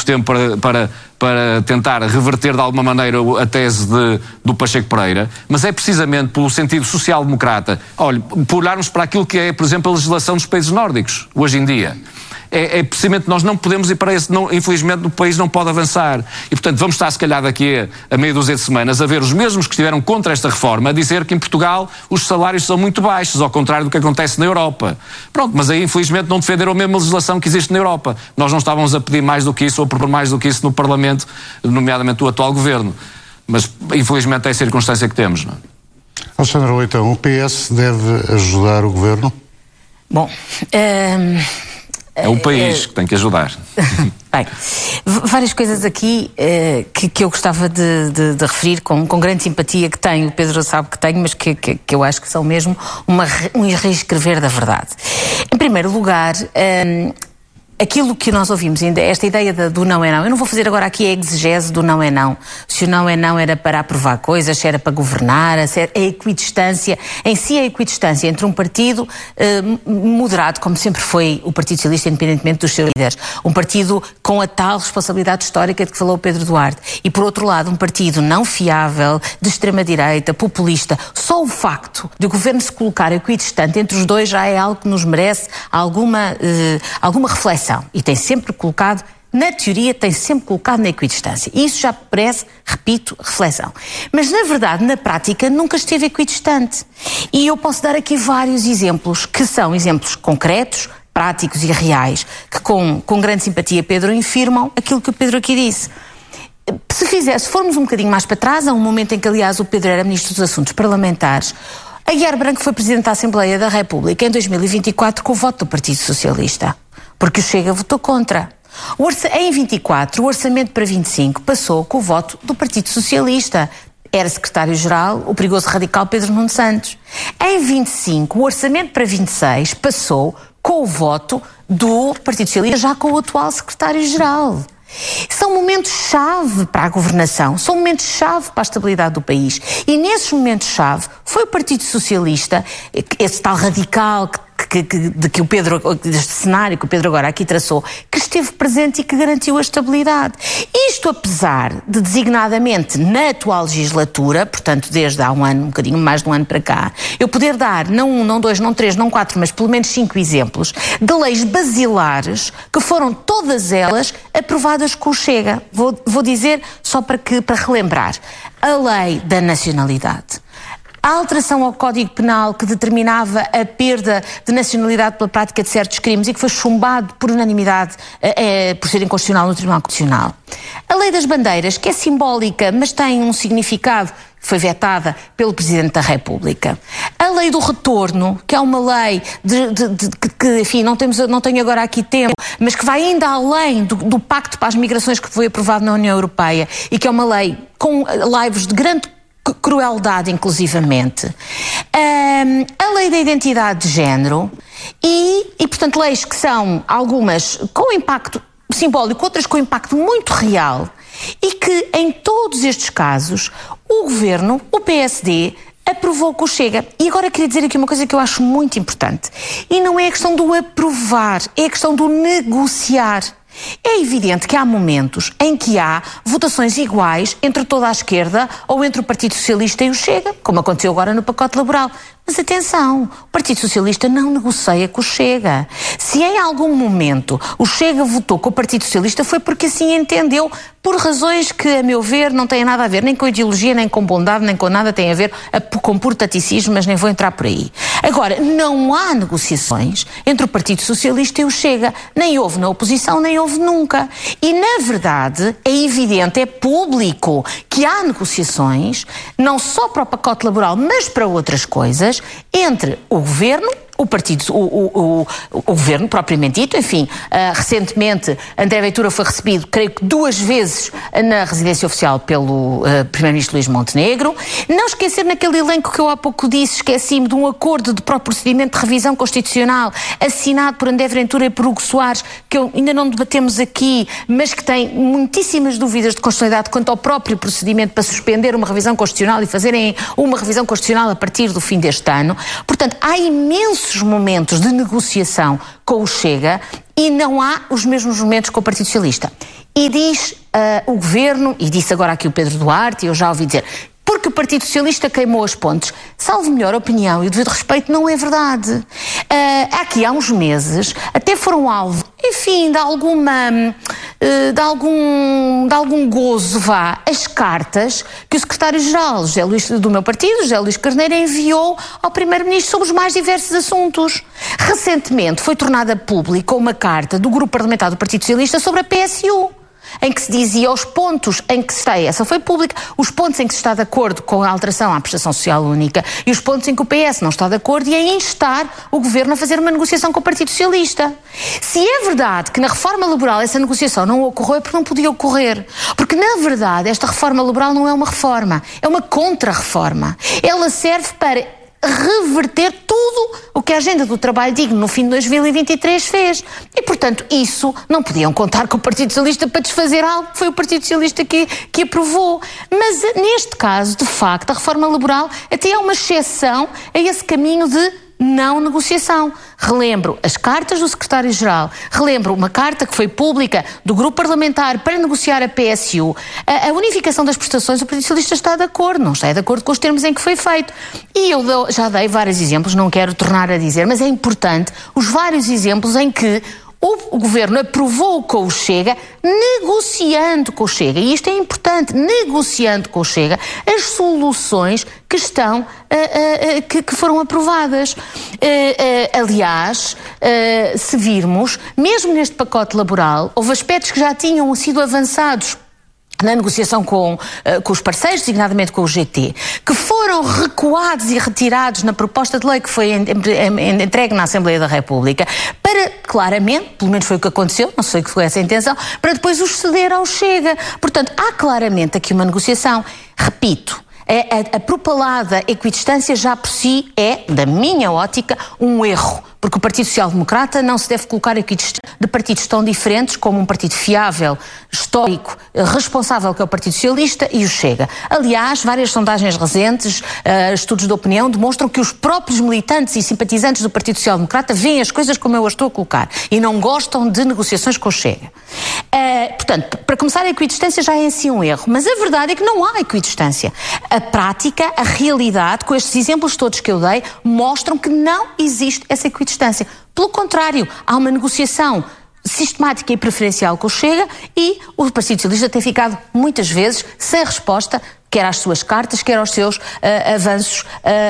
tempo para tentar reverter de alguma maneira a tese do Pacheco Pereira, mas é precisamente pelo sentido social-democrata. Olha, por olharmos para aquilo que é, por exemplo, a legislação dos países nórdicos, hoje em dia. É precisamente nós não podemos ir para esse, infelizmente o país não pode avançar. E portanto vamos estar se calhar daqui a meia dúzia de semanas a ver os mesmos que estiveram contra esta reforma a dizer que em Portugal os salários são muito baixos, ao contrário do que acontece na Europa. Pronto, mas aí infelizmente não defenderam a mesma legislação que existe na Europa. Nós não estávamos a pedir mais do que isso ou a propor mais do que isso no Parlamento, nomeadamente o atual Governo. Mas infelizmente é a circunstância que temos, não é? Alexandra Leitão, o PS deve ajudar o Governo? Bom, é o país que tem que ajudar. Bem, várias coisas aqui que eu gostava de referir com grande simpatia que tenho, o Pedro sabe que tenho, mas que eu acho que são mesmo um reescrever da verdade. Em primeiro lugar, aquilo que nós ouvimos, esta ideia do não é não, eu não vou fazer agora aqui a exegese do não é não, se o não é não era para aprovar coisas, se era para governar, a equidistância, em si a equidistância entre um partido moderado, como sempre foi o Partido Socialista, independentemente dos seus líderes, um partido com a tal responsabilidade histórica de que falou o Pedro Duarte, e por outro lado um partido não fiável, de extrema-direita, populista. Só o facto de o governo se colocar equidistante entre os dois já é algo que nos merece alguma reflexão. E tem sempre colocado, na teoria, tem sempre colocado na equidistância. E isso já parece, repito, reflexão. Mas, na verdade, na prática, nunca esteve equidistante. E eu posso dar aqui vários exemplos, que são exemplos concretos, práticos e reais, que com grande simpatia Pedro infirmam aquilo que o Pedro aqui disse. Se formos um bocadinho mais para trás, a um momento em que, aliás, o Pedro era Ministro dos Assuntos Parlamentares, Aguiar Branco foi Presidente da Assembleia da República em 2024 com o voto do Partido Socialista. Porque o Chega votou contra. Em 24, o orçamento para 25 passou com o voto do Partido Socialista. Era secretário-geral o perigoso radical Pedro Nuno Santos. Em 25, o orçamento para 26 passou com o voto do Partido Socialista, já com o atual secretário-geral. São momentos-chave para a governação, são momentos-chave para a estabilidade do país. E nesses momentos-chave foi o Partido Socialista, esse tal radical deste cenário que o Pedro agora aqui traçou, que esteve presente e que garantiu a estabilidade. Isto apesar de, designadamente, na atual legislatura, portanto desde há um ano, um bocadinho mais de um ano para cá, eu poder dar, não 1, não 2, não 3, não 4, mas pelo menos 5 exemplos de leis basilares que foram todas elas aprovadas com o Chega. Vou dizer só para relembrar. A lei da nacionalidade. A alteração ao Código Penal que determinava a perda de nacionalidade pela prática de certos crimes e que foi chumbado por unanimidade por ser inconstitucional no Tribunal Constitucional. A Lei das Bandeiras, que é simbólica, mas tem um significado, foi vetada pelo Presidente da República. A Lei do Retorno, que é uma lei que enfim, não tenho agora aqui tempo, mas que vai ainda além do Pacto para as Migrações que foi aprovado na União Europeia e que é uma lei com laivos de grande crueldade, inclusivamente. A lei da identidade de género e, portanto, leis que são algumas com impacto simbólico, outras com impacto muito real e que, em todos estes casos, o Governo, o PSD, aprovou que o Chega. E agora queria dizer aqui uma coisa que eu acho muito importante. E não é a questão do aprovar, é a questão do negociar. É evidente que há momentos em que há votações iguais entre toda a esquerda ou entre o Partido Socialista e o Chega, como aconteceu agora no pacote laboral. Mas atenção, o Partido Socialista não negocia com o Chega. Se em algum momento o Chega votou com o Partido Socialista foi porque assim entendeu, por razões que, a meu ver, não têm nada a ver nem com ideologia, nem com bondade, nem com nada, tem a ver com puro taticismo, mas nem vou entrar por aí. Agora, não há negociações entre o Partido Socialista e o Chega. Nem houve na oposição, nem houve nunca. E, na verdade, é evidente, é público, que há negociações, não só para o pacote laboral, mas para outras coisas, entre o Governo, o Governo propriamente dito, enfim, recentemente André Ventura foi recebido, creio que 2 vezes na residência oficial pelo Primeiro-Ministro Luís Montenegro. Não esquecer naquele elenco que eu há pouco disse, esqueci-me de um acordo para o procedimento de revisão constitucional assinado por André Ventura e por Hugo Soares, que ainda não debatemos aqui, mas que tem muitíssimas dúvidas de constitucionalidade quanto ao próprio procedimento para suspender uma revisão constitucional e fazerem uma revisão constitucional a partir do fim deste ano. Portanto, há imensos esses momentos de negociação com o Chega e não há os mesmos momentos com o Partido Socialista. E diz o Governo, e disse agora aqui o Pedro Duarte, e eu já ouvi dizer, porque o Partido Socialista queimou as pontes. Salvo melhor opinião e o devido respeito, não é verdade. Aqui há uns meses até foram alvo, enfim, de algum gozo, as cartas que o secretário-geral do meu partido, José Luís Carneiro, enviou ao primeiro-ministro sobre os mais diversos assuntos. Recentemente foi tornada pública uma carta do grupo parlamentar do Partido Socialista sobre a PSU, em que se dizia os pontos em que se está, essa foi pública, os pontos em que se está de acordo com a alteração à prestação social única e os pontos em que o PS não está de acordo, e a instar o Governo a fazer uma negociação com o Partido Socialista. Se é verdade que na reforma laboral essa negociação não ocorreu, é porque não podia ocorrer. Porque, na verdade, esta reforma laboral não é uma reforma, é uma contra-reforma. Ela serve para reverter tudo o que a Agenda do Trabalho Digno no fim de 2023 fez. E, portanto, isso não podiam contar com o Partido Socialista para desfazer algo que foi o Partido Socialista que aprovou. Mas, neste caso, de facto, a reforma laboral até é uma exceção a esse caminho de não negociação. Relembro as cartas do secretário-geral, relembro uma carta que foi pública do grupo parlamentar para negociar a PSU. A unificação das prestações, o Partido Socialista está de acordo, não está de acordo com os termos em que foi feito. E eu já dei vários exemplos, não quero tornar a dizer, mas é importante os vários exemplos em que o Governo aprovou com o Chega, negociando com o Chega, e isto é importante, negociando com o Chega, as soluções que estão, que foram aprovadas. Aliás, se virmos, mesmo neste pacote laboral, houve aspectos que já tinham sido avançados na negociação com os parceiros, designadamente com o GT, que foram recuados e retirados na proposta de lei que foi entregue na Assembleia da República, para, claramente, pelo menos foi o que aconteceu, não sei que foi essa a intenção, para depois os ceder ao Chega. Portanto, há claramente aqui uma negociação. Repito, a propalada equidistância já por si é, da minha ótica, um erro, porque o Partido Social Democrata não se deve colocar equidistante de partidos tão diferentes como um partido fiável, histórico, responsável, que é o Partido Socialista, e o Chega. Aliás, várias sondagens recentes, estudos de opinião, demonstram que os próprios militantes e simpatizantes do Partido Social Democrata veem as coisas como eu as estou a colocar e não gostam de negociações com o Chega. Portanto, para começar, a equidistância já é em si um erro, mas a verdade é que não há equidistância. A prática, a realidade, com estes exemplos todos que eu dei, mostram que não existe essa equidistância. Pelo contrário, há uma negociação sistemática e preferencial com o Chega, e o Partido Socialista tem ficado muitas vezes sem resposta, quer às suas cartas, quer aos seus avanços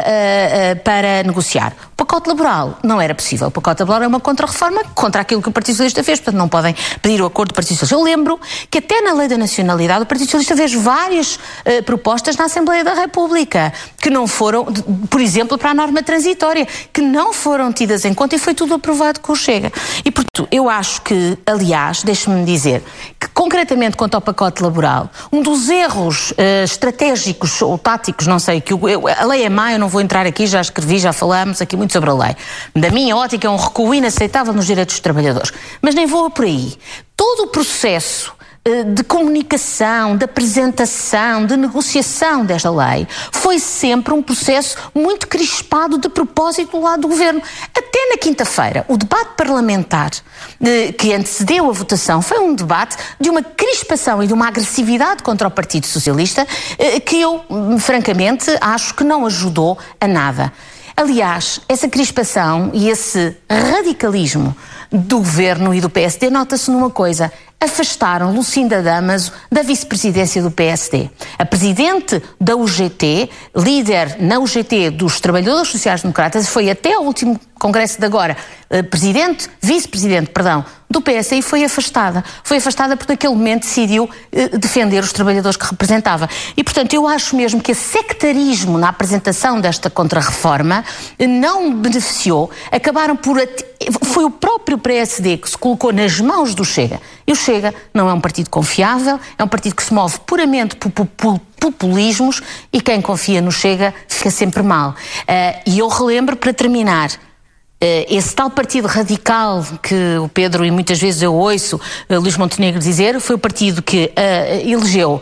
para negociar. O pacote laboral não era possível. O pacote laboral é uma contra-reforma contra aquilo que o Partido Socialista fez, portanto não podem pedir o acordo do Partido Socialista. Eu lembro que até na Lei da Nacionalidade o Partido Socialista fez várias propostas na Assembleia da República, que não foram, por exemplo, para a norma transitória, que não foram tidas em conta, e foi tudo aprovado com o Chega. E, portanto, eu acho que, aliás, deixe-me dizer, que concretamente quanto ao pacote laboral, um dos erros estratégicos ou táticos, não sei, que a lei é má, eu não vou entrar aqui, já escrevi, já falamos aqui muito sobre a lei. Da minha ótica é um recuo inaceitável nos direitos dos trabalhadores. Mas nem vou por aí. Todo o processo de comunicação, de apresentação, de negociação desta lei foi sempre um processo muito crispado de propósito do lado do Governo. Até na quinta-feira, o debate parlamentar que antecedeu a votação foi um debate de uma crispação e de uma agressividade contra o Partido Socialista que eu, francamente, acho que não ajudou a nada. Aliás, essa crispação e esse radicalismo do Governo e do PSD nota-se numa coisa: afastaram Lucinda Damaso da vice-presidência do PSD. A presidente da UGT, líder na UGT dos Trabalhadores Sociais-Democratas, foi até ao último congresso de agora vice-presidente, do PSD, e foi afastada. Foi afastada porque naquele momento decidiu defender os trabalhadores que representava. E, portanto, eu acho mesmo que esse sectarismo na apresentação desta contra-reforma não beneficiou. Acabaram por... Foi o próprio PSD que se colocou nas mãos do Chega. E o Chega não é um partido confiável, é um partido que se move puramente por populismos, e quem confia no Chega fica sempre mal. E eu relembro, para terminar, esse tal partido radical que o Pedro, e muitas vezes eu ouço Luís Montenegro dizer, foi o partido que elegeu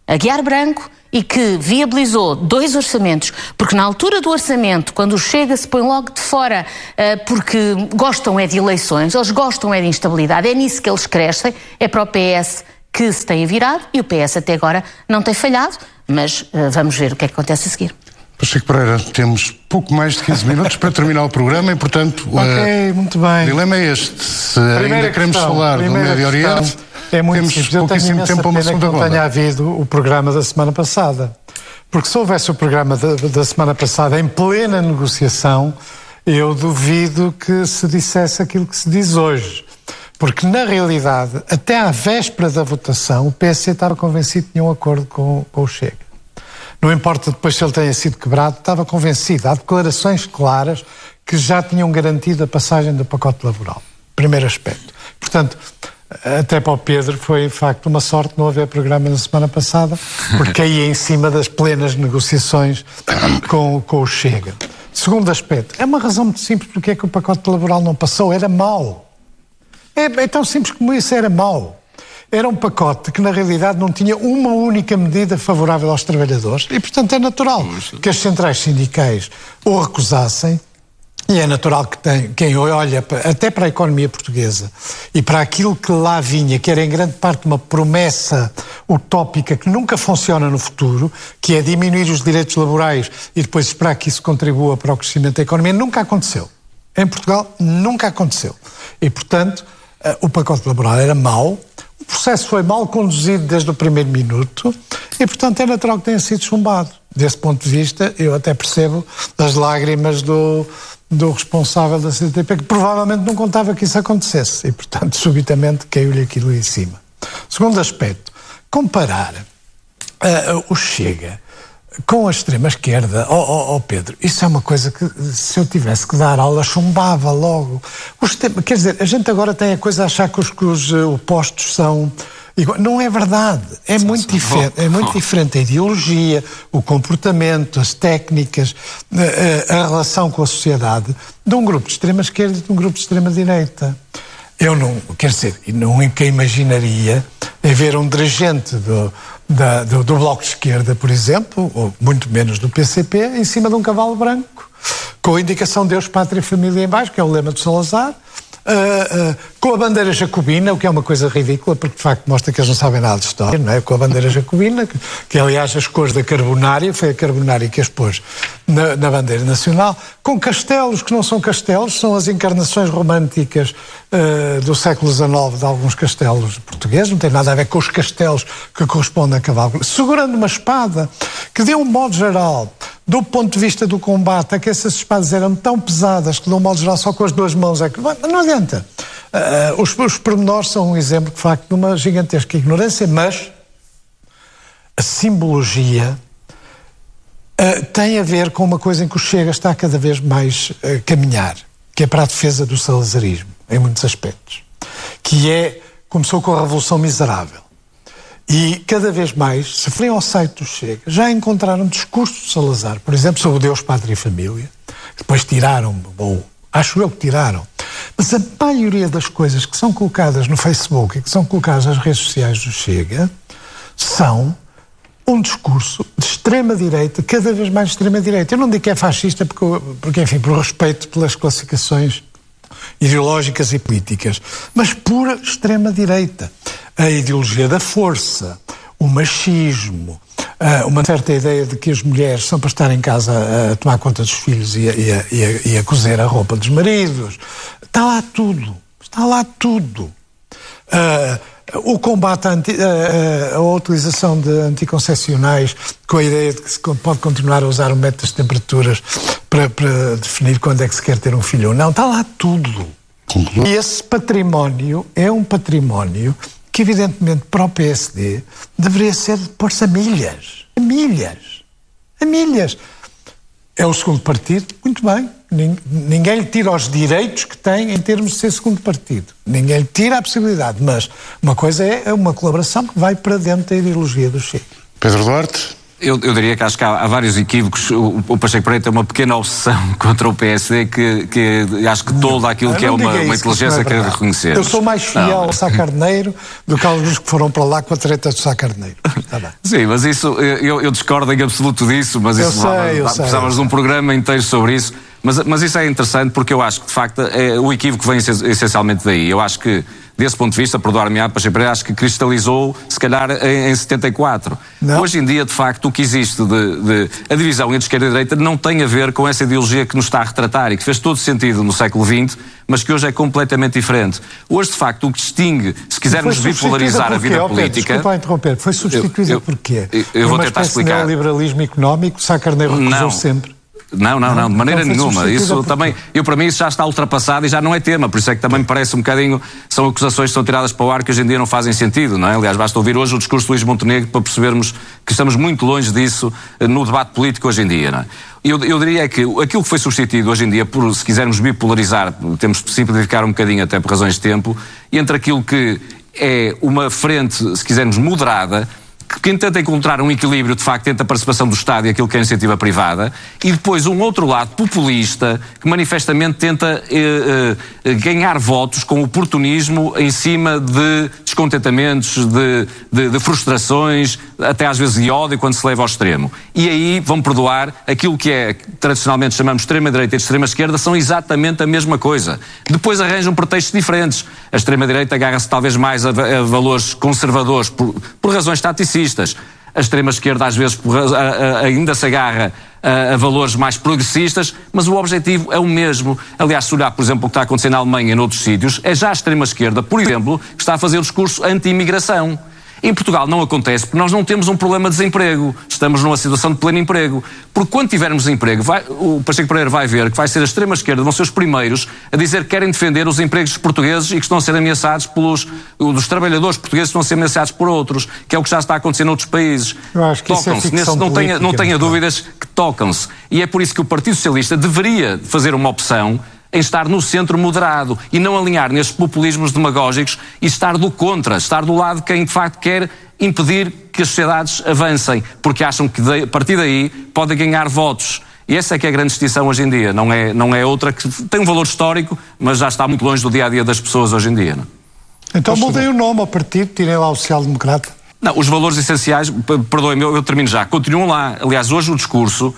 Aguiar Branco, e que viabilizou 2 orçamentos, porque na altura do orçamento, quando o Chega se põe logo de fora, porque gostam é de eleições, eles gostam é de instabilidade, é nisso que eles crescem, é para o PS que se tem virado, e o PS até agora não tem falhado, mas vamos ver o que é que acontece a seguir. Pacheco Pereira, temos pouco mais de 15 minutos para terminar o programa e, portanto, muito bem. O dilema é este. Se ainda queremos falar do Médio Oriente, é muito temos simples. pouquíssimo tempo para uma segunda ronda. ronda. Tenha havido o programa da semana passada. Porque se houvesse o programa da semana passada em plena negociação, eu duvido que se dissesse aquilo que se diz hoje. Porque, na realidade, até à véspera da votação, o PSD estava convencido que tinha um acordo com o Chega. Não importa depois se ele tenha sido quebrado, estava convencido. Há declarações claras que já tinham garantido a passagem do pacote laboral. Primeiro aspecto. Portanto, até para o Pedro foi, de facto, uma sorte não haver programa na semana passada, porque caía em cima das plenas negociações com o Chega. Segundo aspecto, é uma razão muito simples porque é que o pacote laboral não passou. Era mau. É tão simples como isso, era mau. Era um pacote que, na realidade, não tinha uma única medida favorável aos trabalhadores e, portanto, é natural que as centrais sindicais o recusassem e é natural que quem olha até para a economia portuguesa e para aquilo que lá vinha, que era em grande parte uma promessa utópica que nunca funciona no futuro, que é diminuir os direitos laborais e depois esperar que isso contribua para o crescimento da economia, nunca aconteceu. Em Portugal, nunca aconteceu. E, portanto, o pacote laboral era mau. O processo foi mal conduzido desde o primeiro minuto e, portanto, é natural que tenha sido chumbado. Desse ponto de vista, eu até percebo as lágrimas do responsável da CTP, que provavelmente não contava que isso acontecesse e, portanto, subitamente caiu-lhe aquilo em cima. Segundo aspecto, comparar o Chega com a extrema-esquerda, Pedro, isso é uma coisa que, se eu tivesse que dar aula, chumbava logo. Quer dizer, a gente agora tem a coisa a achar que os opostos são iguais. Não é verdade. É muito diferente. É muito diferente a ideologia, o comportamento, as técnicas, a relação com a sociedade de um grupo de extrema-esquerda e de um grupo de extrema-direita. Eu não, quer dizer, nunca imaginaria ver um dirigente do Bloco de Esquerda, por exemplo, ou muito menos do PCP, em cima de um cavalo branco, com a indicação Deus, Pátria e Família em baixo, que é o lema de Salazar, com a bandeira jacobina, o que é uma coisa ridícula, porque de facto mostra que eles não sabem nada de história, não é? Com a bandeira jacobina, que aliás as cores da Carbonária, foi a Carbonária que as pôs na bandeira nacional, com castelos que não são castelos, são as encarnações românticas do século XIX de alguns castelos portugueses, não tem nada a ver com os castelos que correspondem a cavalo, segurando uma espada que, de um modo geral, do ponto de vista do combate, é que essas espadas eram tão pesadas que, de um modo geral, só com as duas mãos é que... Não adianta. Os pormenores são um exemplo, de facto, de uma gigantesca ignorância, mas a simbologia tem a ver com uma coisa em que o Chega está cada vez mais a caminhar, que é para a defesa do salazarismo, em muitos aspectos. Começou com a Revolução Miserável. E cada vez mais, se forem ao site do Chega, já encontraram discursos de Salazar, por exemplo, sobre o Deus, Pátria e Família, depois tiraram, ou acho eu que tiraram, mas a maioria das coisas que são colocadas no Facebook e que são colocadas nas redes sociais do Chega são um discurso de extrema-direita, cada vez mais extrema-direita. Eu não digo que é fascista porque, enfim, por respeito pelas classificações ideológicas e políticas, mas pura extrema-direita. A ideologia da força, o machismo, uma certa ideia de que as mulheres são para estar em casa a tomar conta dos filhos e a cozer a roupa dos maridos. Está lá tudo. Está lá tudo. O combate à utilização de anticoncepcionais, com a ideia de que se pode continuar a usar o método das temperaturas para definir quando é que se quer ter um filho ou não. Está lá tudo. E esse património é um património que, evidentemente, para o PSD deveria ser de pôr-se a milhas. A milhas. A milhas. É o segundo partido, muito bem. Ninguém lhe tira os direitos que tem em termos de ser segundo partido. Ninguém lhe tira a possibilidade. Mas uma coisa é uma colaboração que vai para dentro da ideologia do Chega. Pedro Duarte? Eu diria que acho que há vários equívocos. O Pacheco Pereira tem uma pequena obsessão contra o PSD que acho que toda aquilo que é uma inteligência quer reconhecer. Eu sou mais fiel ao Sá Carneiro do que alguns que foram para lá com a treta do Sá Carneiro. Sim, mas isso, eu discordo em absoluto disso, mas isso precisávamos de um programa inteiro sobre isso. Mas isso é interessante porque eu acho que, de facto, o equívoco vem essencialmente daí. Eu acho que, desse ponto de vista, perdoar-me, acho que cristalizou, se calhar, em 74. Não. Hoje em dia, de facto, o que existe a divisão entre esquerda e direita não tem a ver com essa ideologia que nos está a retratar e que fez todo sentido no século XX, mas que hoje é completamente diferente. Hoje, de facto, o que distingue, se quisermos bipolarizar a vida política... Desculpa interromper, foi substituída por quê? Eu vou tentar explicar. O neoliberalismo económico, Sá Carneiro recusou sempre. Não, de maneira nenhuma. Isso também, para mim, isso já está ultrapassado e já não é tema. Por isso é que também me parece um bocadinho. São acusações que são tiradas para o ar que hoje em dia não fazem sentido, não é? Aliás, basta ouvir hoje o discurso de Luís Montenegro para percebermos que estamos muito longe disso no debate político hoje em dia, não é? Eu diria que aquilo que foi substituído hoje em dia, por, se quisermos bipolarizar, temos de simplificar um bocadinho, até por razões de tempo, entre aquilo que é uma frente, se quisermos, moderada, que tenta encontrar um equilíbrio, de facto, entre a participação do Estado e aquilo que é a iniciativa privada, e depois um outro lado populista, que manifestamente tenta ganhar votos com oportunismo em cima de descontentamentos, de frustrações, até às vezes de ódio, quando se leva ao extremo. E aí, vão perdoar, aquilo que é, tradicionalmente chamamos extrema-direita e extrema-esquerda, são exatamente a mesma coisa. Depois arranjam pretextos diferentes. A extrema-direita agarra-se talvez mais a valores conservadores por razões taticistas. A extrema-esquerda às vezes ainda se agarra a valores mais progressistas, mas o objetivo é o mesmo. Aliás, se olhar, por exemplo, o que está acontecendo na Alemanha e noutros sítios, é já a extrema-esquerda, por exemplo, que está a fazer o discurso anti-imigração. Em Portugal não acontece porque nós não temos um problema de desemprego. Estamos numa situação de pleno emprego. Porque quando tivermos emprego, o Pacheco Pereira vai ver que vai ser a extrema-esquerda, vão ser os primeiros a dizer que querem defender os empregos dos portugueses e que estão a ser ameaçados dos trabalhadores portugueses que estão a ser ameaçados por outros, que é o que já está a acontecer noutros países. Tocam-se. Não tenha dúvidas que tocam-se. E é por isso que o Partido Socialista deveria fazer uma opção em estar no centro moderado e não alinhar nestes populismos demagógicos e estar do contra, estar do lado de quem de facto quer impedir que as sociedades avancem, porque acham que a partir daí podem ganhar votos. E essa é que é a grande distinção hoje em dia, não é outra, que tem um valor histórico, mas já está muito longe do dia-a-dia das pessoas hoje em dia. Não? Então mudem o nome ao partido, tirem lá o social-democrata. Não, os valores essenciais, perdoem-me, eu termino já, continuam lá. Aliás, hoje o discurso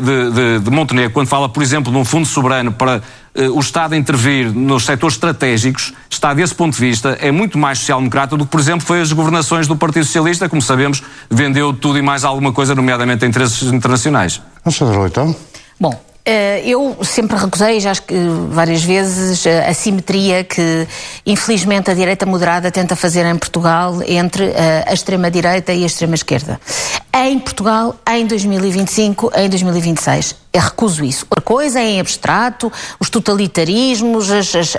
de Montenegro, quando fala, por exemplo, de um fundo soberano para o Estado intervir nos setores estratégicos, está, desse ponto de vista, é muito mais social-democrata do que, por exemplo, foi as governações do Partido Socialista, como sabemos, vendeu tudo e mais alguma coisa, nomeadamente em interesses internacionais. Então? Bom, eu sempre recusei, já várias vezes, a simetria que, infelizmente, a direita moderada tenta fazer em Portugal entre a extrema-direita e a extrema-esquerda. Em Portugal, em 2025, em 2026. Eu recuso isso. Outra coisa é em abstrato, os totalitarismos,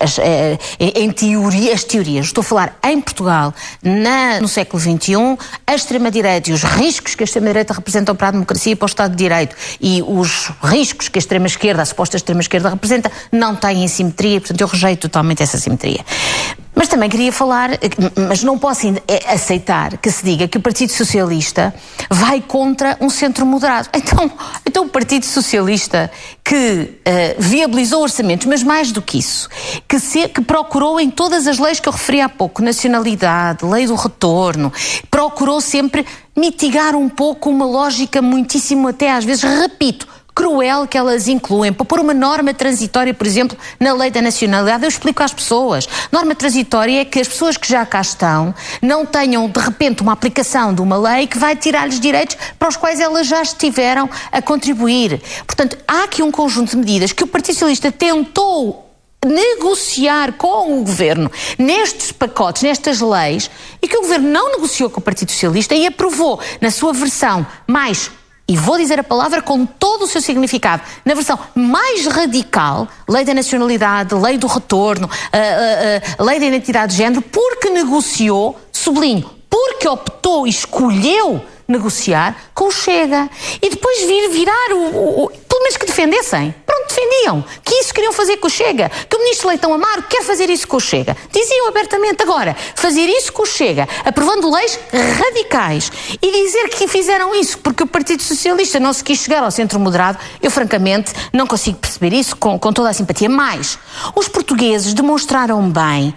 em teoria, as teorias. Estou a falar em Portugal, no século XXI, a extrema-direita e os riscos que a extrema-direita representam para a democracia e para o Estado de Direito e os riscos que a extrema-esquerda, a suposta extrema-esquerda representa, não têm simetria e, portanto, eu rejeito totalmente essa simetria. Mas também queria falar, mas não posso aceitar que se diga que o Partido Socialista vai contra um centro moderado. Então o Partido Socialista que viabilizou orçamentos, mas mais do que isso, que procurou em todas as leis que eu referi há pouco, nacionalidade, lei do retorno, procurou sempre mitigar um pouco uma lógica muitíssimo, até às vezes, repito, cruel que elas incluem, para pôr uma norma transitória, por exemplo, na lei da nacionalidade. Eu explico às pessoas. Norma transitória é que as pessoas que já cá estão não tenham, de repente, uma aplicação de uma lei que vai tirar-lhes direitos para os quais elas já estiveram a contribuir. Portanto, há aqui um conjunto de medidas que o Partido Socialista tentou negociar com o Governo nestes pacotes, nestas leis, e que o Governo não negociou com o Partido Socialista e aprovou na sua versão mais, e vou dizer a palavra com todo o seu significado, na versão mais radical, lei da nacionalidade, lei do retorno, lei da identidade de género, porque negociou, sublinho, porque optou e escolheu negociar com o Chega. E depois virar pelo menos que defendessem. Pronto, defendiam. Que isso queriam fazer com o Chega. Que o ministro Leitão Amaro quer fazer isso com o Chega. Diziam abertamente. Agora, fazer isso com o Chega, aprovando leis radicais, e dizer que fizeram isso porque o Partido Socialista não se quis chegar ao centro moderado, eu francamente não consigo perceber isso com toda a simpatia. Mas os portugueses demonstraram bem,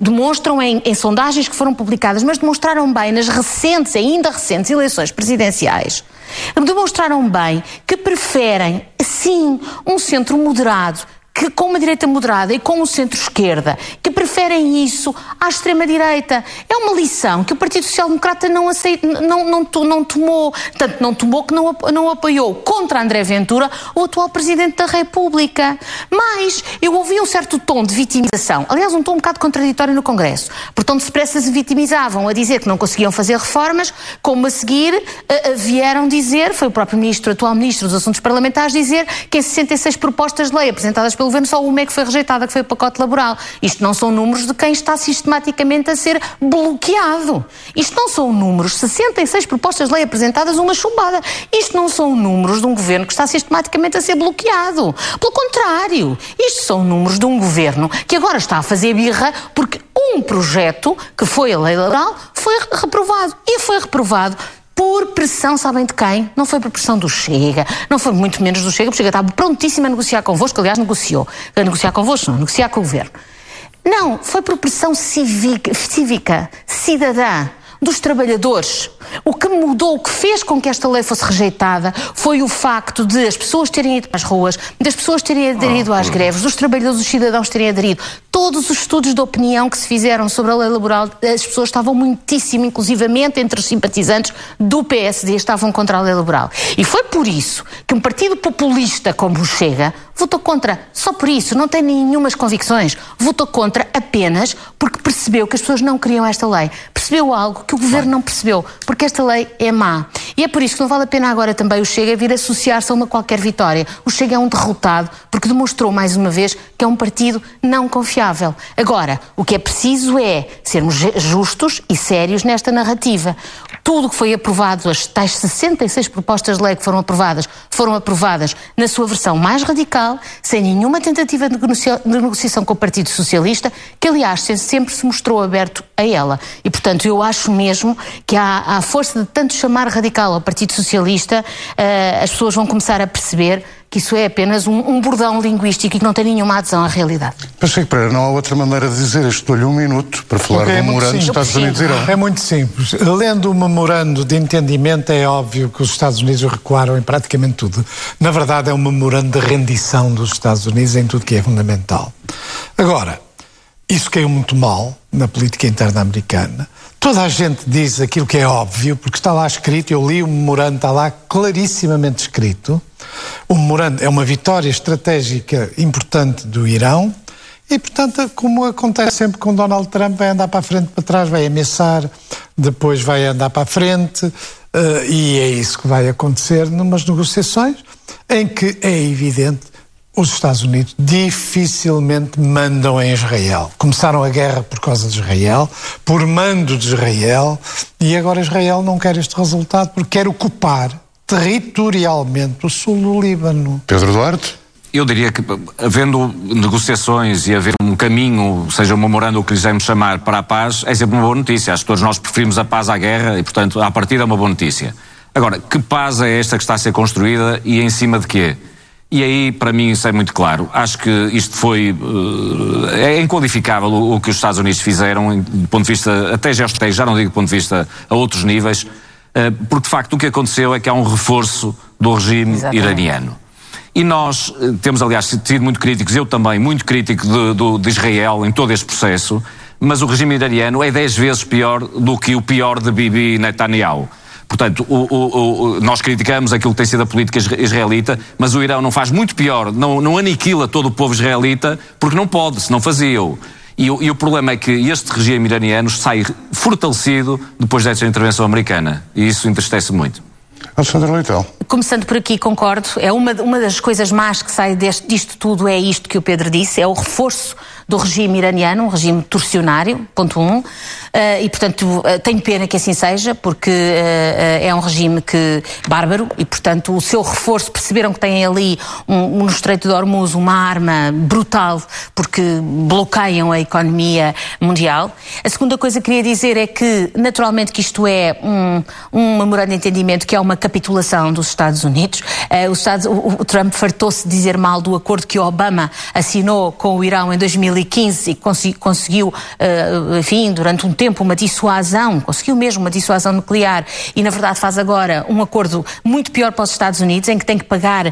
demonstram em sondagens que foram publicadas, mas demonstraram bem nas recentes, ainda recentes eleições presidenciais, demonstraram bem que preferem, sim, um centro moderado, que com uma direita moderada e com um centro-esquerda, que preferem isso à extrema-direita. É uma lição que o Partido Social Democrata não tomou. Tanto não tomou que não apoiou contra André Ventura, o atual Presidente da República. Mas eu ouvi um certo tom de vitimização, aliás, um tom um bocado contraditório no Congresso. Portanto, depressa se vitimizavam a dizer que não conseguiam fazer reformas, como a seguir vieram dizer, foi o próprio atual Ministro dos Assuntos Parlamentares, dizer que em 66 propostas de lei apresentadas pelo Governo, só uma é que foi rejeitada, que foi o pacote laboral. Isto não são números de quem está sistematicamente a ser bloqueado. Isto não são números, 66 propostas de lei apresentadas, uma chumbada. Isto não são números de um Governo que está sistematicamente a ser bloqueado. Pelo contrário, isto são números de um Governo que agora está a fazer birra porque um projeto, que foi a lei laboral, foi reprovado. E foi reprovado por pressão, sabem de quem? Não foi por pressão do Chega, não foi muito menos do Chega, porque o Chega estava prontíssimo a negociar convosco, aliás, negociou. A negociar convosco, não, negociar com o Governo. Não, foi por pressão cívica, cidadã, dos trabalhadores. O que mudou, o que fez com que esta lei fosse rejeitada foi o facto de as pessoas terem ido às ruas, das pessoas terem aderido às greves, dos trabalhadores, dos cidadãos terem aderido. Todos os estudos de opinião que se fizeram sobre a lei laboral, as pessoas estavam muitíssimo, inclusivamente entre os simpatizantes do PSD, estavam contra a lei laboral. E foi por isso que um partido populista como o Chega votou contra. Só por isso, não tem nenhumas convicções. Votou contra apenas porque percebeu que as pessoas não queriam esta lei. Percebeu algo que o Governo não percebeu, porque esta lei é má. E é por isso que não vale a pena agora também o Chega vir associar-se a uma qualquer vitória. O Chega é um derrotado porque demonstrou mais uma vez que é um partido não confiável. Agora, o que é preciso é sermos justos e sérios nesta narrativa. Tudo o que foi aprovado, as tais 66 propostas de lei que foram aprovadas na sua versão mais radical, sem nenhuma tentativa de negociação com o Partido Socialista, que aliás sempre se mostrou aberto a ela. E portanto eu acho mesmo que à força de tanto chamar radical ao Partido Socialista, as pessoas vão começar a perceber que isso é apenas um bordão linguístico e que não tem nenhuma adesão à realidade. Pacheco Pereira, não há outra maneira de dizer isto. Estou-lhe um minuto para falar do memorando dos Estados Unidos e Irão. É muito simples. Lendo o memorando de entendimento, é óbvio que os Estados Unidos recuaram em praticamente tudo. Na verdade, é um memorando de rendição dos Estados Unidos em tudo que é fundamental. Agora, isso caiu muito mal na política interna americana. Toda a gente diz aquilo que é óbvio, porque está lá escrito, eu li o memorando, está lá clarissimamente escrito. O memorando é uma vitória estratégica importante do Irão e, portanto, como acontece sempre com Donald Trump, vai andar para a frente, para trás, vai ameaçar, depois vai andar para a frente, e é isso que vai acontecer numas negociações em que é evidente os Estados Unidos dificilmente mandam em Israel. Começaram a guerra por causa de Israel, por mando de Israel, e agora Israel não quer este resultado porque quer ocupar territorialmente o sul do Líbano. Pedro Duarte? Eu diria que, havendo negociações e haver um caminho, seja um memorando o que quisermos chamar, para a paz, é sempre uma boa notícia. Acho que todos nós preferimos a paz à guerra e, portanto, à partida é uma boa notícia. Agora, que paz é esta que está a ser construída e em cima de quê? E aí, para mim, isso é muito claro. Acho que isto foi... é inqualificável o que os Estados Unidos fizeram, do ponto de vista até geoestratégico, já não digo do ponto de vista a outros níveis, porque, de facto, o que aconteceu é que há um reforço do regime iraniano. E nós temos, aliás, sido muito críticos, eu também, muito crítico de Israel em todo este processo, mas o regime iraniano é 10 vezes pior do que o pior de Bibi Netanyahu. Portanto, nós criticamos aquilo que tem sido a política israelita, mas o Irão não faz muito pior, não aniquila todo o povo israelita, porque não pode, se não fazia-o. E o problema é que este regime iraniano sai fortalecido depois desta intervenção americana. E isso entristece muito. Alexandre Leitão. Começando por aqui, concordo. É uma das coisas más que sai disto tudo, é isto que o Pedro disse, é o reforço do regime iraniano, um regime torcionário, ponto 1, e portanto tenho pena que assim seja, porque é um regime bárbaro e portanto o seu reforço, perceberam que têm ali no Estreito de Hormuz uma arma brutal, porque bloqueiam a economia mundial. A segunda coisa que queria dizer é que naturalmente que isto é um memorando de entendimento que é uma capitulação dos Estados Estados Unidos. O Trump fartou-se de dizer mal do acordo que Obama assinou com o Irão em 2015 e conseguiu, enfim, durante um tempo uma dissuasão, conseguiu mesmo uma dissuasão nuclear, e na verdade faz agora um acordo muito pior para os Estados Unidos, em que tem que pagar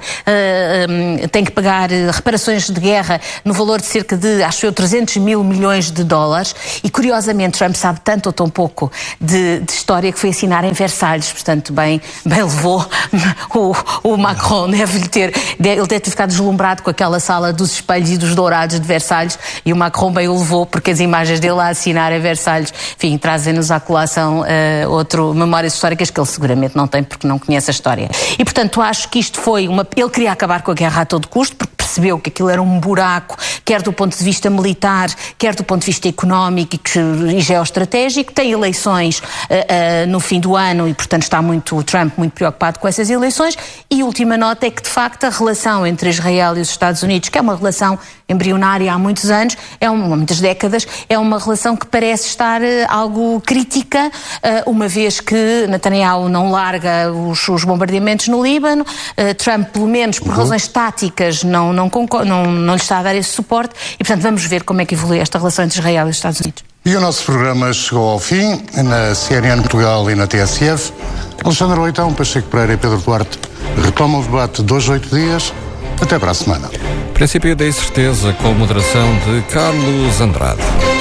reparações de guerra no valor de cerca de, acho eu, 300 mil milhões de dólares, e curiosamente Trump sabe tanto ou tão pouco de história que foi assinar em Versalhes, portanto bem levou o Macron, ele deve ter ficado deslumbrado com aquela sala dos espelhos e dos dourados de Versalhes, e o Macron bem o levou, porque as imagens dele a assinar em Versalhes, enfim, trazem-nos à colação memórias históricas que ele seguramente não tem, porque não conhece a história. E portanto acho que isto foi ele queria acabar com a guerra a todo custo, porque percebeu que aquilo era um buraco, quer do ponto de vista militar, quer do ponto de vista económico e geoestratégico. Tem eleições no fim do ano e, portanto, está o Trump muito preocupado com essas eleições. E a última nota é que, de facto, a relação entre Israel e os Estados Unidos, que é uma relação embrionária há muitos anos, há muitas décadas, é uma relação que parece estar algo crítica, uma vez que Netanyahu não larga os bombardeamentos no Líbano, Trump, pelo menos por razões táticas, não lhe está a dar esse suporte, e portanto vamos ver como é que evolui esta relação entre Israel e os Estados Unidos. E o nosso programa chegou ao fim, na CNN Portugal e na TSF. Alexandre Leitão, Pacheco Pereira e Pedro Duarte retomam o debate de hoje a 8 dias. Até para a semana. Princípio da incerteza, com moderação de Carlos Andrade.